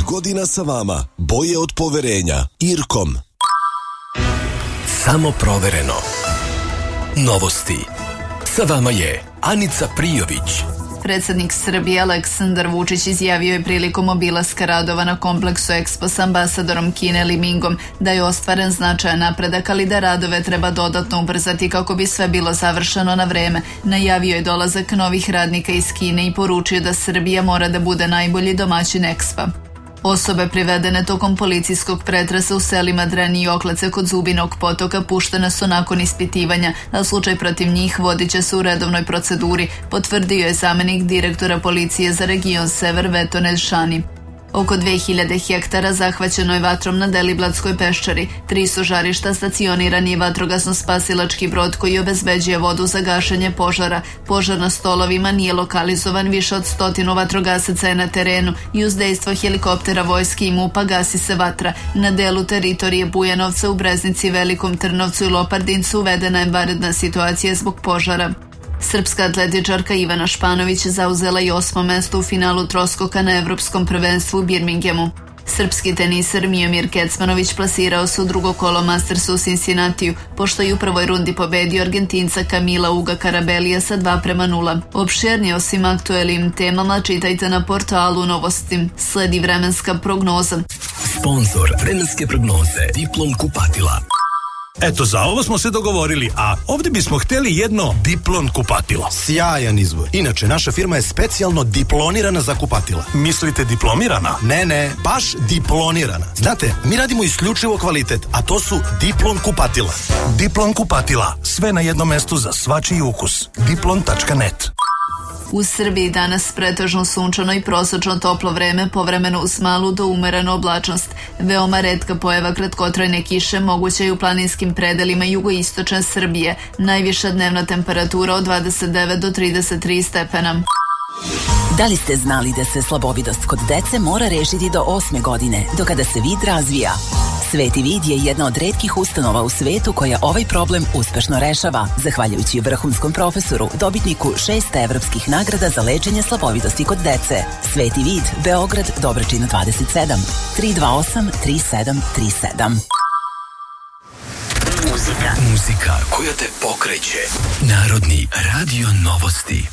godina sa vama. Boje od poverenja. Irkom. Samo provereno. Novosti. Sa vama je Anica Prijović. Predsjednik Srbije Aleksandar Vučić izjavio je prilikom obilaska radova na kompleksu Expo s ambasadorom Kine Li Mingom da je ostvaren značajan napredak, ali da radove treba dodatno ubrzati kako bi sve bilo završeno na vreme. Najavio je dolazak novih radnika iz Kine i poručio da Srbija mora da bude najbolji domaćin Expa. Osobe privedene tokom policijskog pretresa u selima Dreni i Oklace kod Zubinog potoka puštene su nakon ispitivanja, a slučaj protiv njih vodit će se u redovnoj proceduri, potvrdio je zamenik direktora policije za region Sever Veto Neljšani. Oko 2000 hektara zahvaćeno je vatrom na Deliblatskoj peščari. 3 su žarišta, stacioniran je vatrogasno-spasilački brod koji obezbeđuje vodu za gašenje požara. Požar na Stolovima nije lokalizovan, više od 100 vatrogasaca je na terenu i uz dejstvo helikoptera vojske i MUP-a gasi se vatra. Na delu teritorije Bujanovca, u Breznici, Velikom Trnovcu i Lopardincu uvedena je vanredna situacija zbog požara. Srpska atletičarka Ivana Španović zauzela i 8. mesto u finalu troskoka na Evropskom prvenstvu u Birminghamu. Srpski teniser Miomir Kecmanović plasirao se u drugo kolo Mastersa u Cincinnatiju, pošto je u prvoj rundi pobedio Argentinca Camila Uga Carabellija sa 2:0. Opširnije o svim aktuelnim temama čitajte na portalu Novosti. Sledi vremenska prognoza. Sponzor vremenske prognoze Diplom kupatila. Eto, za ovo smo se dogovorili, a ovdje bismo htjeli jedno Diplon kupatilo. Sjajan izbor. Inače, naša firma je specijalno diplonirana za kupatila. Mislite diplomirana? Ne, baš diplonirana. Znate, mi radimo isključivo kvalitet, a to su Diplon kupatila. Diplon kupatila. Sve na jednom mestu za svačiji ukus. Diplon.net. U Srbiji danas pretežno sunčano i prosečno toplo vreme, povremeno uz malu do umerenu oblačnost. Veoma retka pojava kratkotrajne kiše moguća je u planinskim predelima jugoistočne Srbije. Najviša dnevna temperatura od 29 do 33 stepena. Da li ste znali da se slabovidost kod dece mora rešiti do 8. godine, do kada se vid razvija? Sveti vid je jedna od retkih ustanova u svetu koja ovaj problem uspešno rešava, zahvaljujući vrhunskom profesoru, dobitniku 6 evropskih nagrada za lečenje slabovidosti kod dece. Sveti vid, Beograd, Dobračina 27, 328 3737. Muzika koja te pokreće. Narodni radio Novosti.